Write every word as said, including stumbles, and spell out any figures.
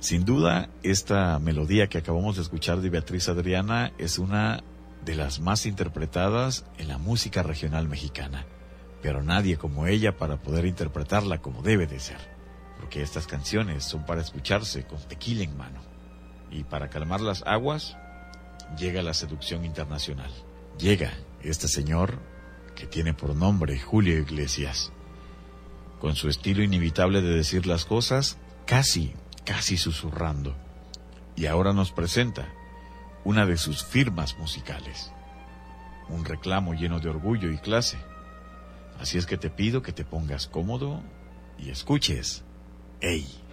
Sin duda, esta melodía que acabamos de escuchar de Beatriz Adriana es una de las más interpretadas en la música regional mexicana, pero nadie como ella para poder interpretarla como debe de ser, porque estas canciones son para escucharse con tequila en mano. Y para calmar las aguas, llega la seducción internacional. Llega este señor que tiene por nombre Julio Iglesias, con su estilo inevitable de decir las cosas casi, casi susurrando. Y ahora nos presenta una de sus firmas musicales, un reclamo lleno de orgullo y clase. Así es que te pido que te pongas cómodo y escuches. ¡Ey!